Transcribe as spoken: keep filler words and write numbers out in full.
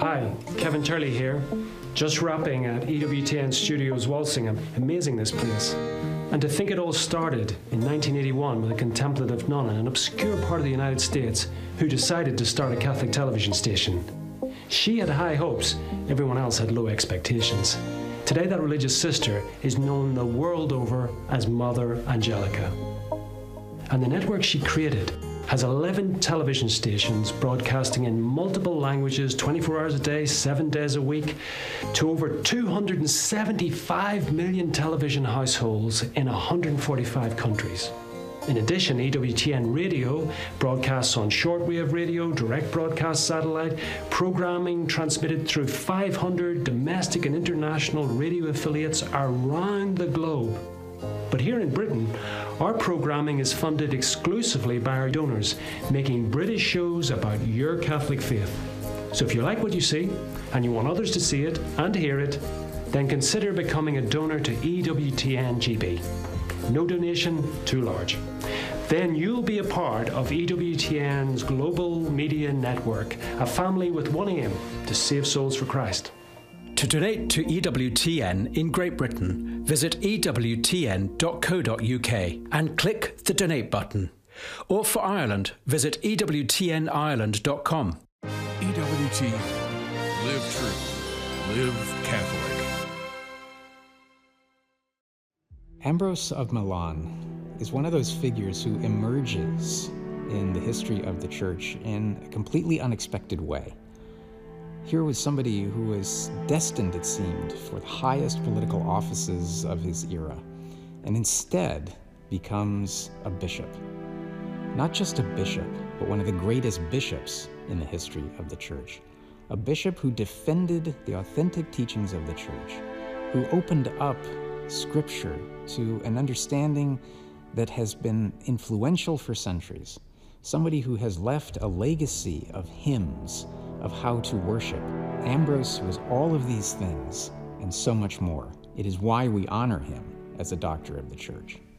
Hi, Kevin Turley here. Just wrapping at E W T N Studios Walsingham. Amazing, this place. And to think it all started in nineteen eighty-one with a contemplative nun in an obscure part of the United States who decided to start a Catholic television station. She had high hopes, everyone else had low expectations. Today that religious sister is known the world over as Mother Angelica. And the network she created has eleven television stations broadcasting in multiple languages, twenty-four hours a day, seven days a week, to over two hundred seventy-five million television households in one hundred forty-five countries. In addition, E W T N Radio broadcasts on shortwave radio, direct broadcast satellite, programming transmitted through five hundred domestic and international radio affiliates around the globe. But here in Britain, our programming is funded exclusively by our donors, making British shows about your Catholic faith. So if you like what you see, and you want others to see it and hear it, then consider becoming a donor to E W T N G B. No donation too large. Then you'll be a part of E W T N's global media network, a family with one aim, to save souls for Christ. To donate to E W T N in Great Britain, visit e w t n dot co dot u k and click the donate button. Or for Ireland, visit e w t n ireland dot com. E W T N. Live true. Live Catholic. Ambrose of Milan is one of those figures who emerges in the history of the Church in a completely unexpected way. Here was somebody who was destined, it seemed, for the highest political offices of his era, and instead becomes a bishop. Not just a bishop, but one of the greatest bishops in the history of the Church. A bishop who defended the authentic teachings of the Church, who opened up Scripture to an understanding that has been influential for centuries. Somebody who has left a legacy of hymns, of how to worship. Ambrose was all of these things and so much more. It is why we honor him as a doctor of the Church.